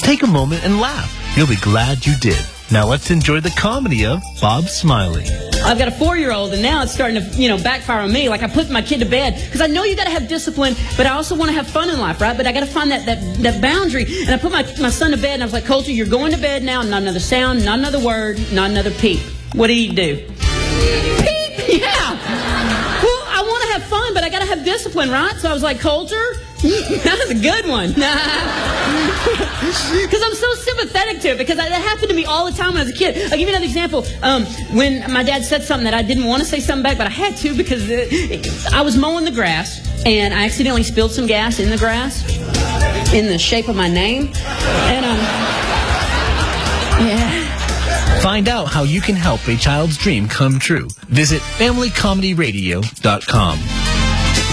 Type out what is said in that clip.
Take a moment and laugh. You'll be glad you did. Now let's enjoy the comedy of Bob Smiley. I've got a 4-year-old, and now it's starting to, backfire on me. Like, I put my kid to bed because I know you got to have discipline, but I also want to have fun in life, right? But I got to find that boundary. And I put my son to bed, and I was like, Coulter, you're going to bed now. Not another sound, not another word, not another peep. What do you do? Peep! Yeah. Well, I want to have fun, but I got to have discipline, right? So I was like, Coulter, that was a good one. Because I'm so sympathetic to it, because that happened to me all the time when I was a kid. I'll give you another example. When my dad said something that I didn't want to say something back, but I had to, because I was mowing the grass, and I accidentally spilled some gas in the grass in the shape of my name. And, yeah. Find out how you can help a child's dream come true. Visit FamilyComedyRadio.com.